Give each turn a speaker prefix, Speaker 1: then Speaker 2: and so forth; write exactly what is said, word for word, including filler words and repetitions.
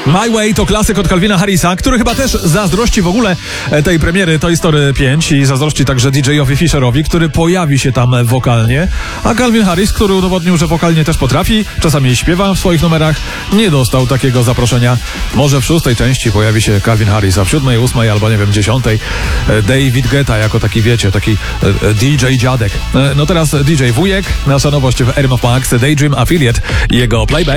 Speaker 1: My Way to klasyk od Calvina Harrisa, który chyba też zazdrości w ogóle tej premiery Toy Story pięć i zazdrości także D J-owi Fisherowi, który pojawi się tam wokalnie, a Calvin Harris, który udowodnił, że wokalnie też potrafi, czasami śpiewa w swoich numerach, nie dostał takiego zaproszenia. Może w szóstej części pojawi się Calvin Harris, a w siódmej, ósmej albo nie wiem, dziesiątej David Guetta jako taki, wiecie, taki D J dziadek. No teraz D J Wujek, nasza nowość w R M F Max, Daydream Affiliate i jego playback.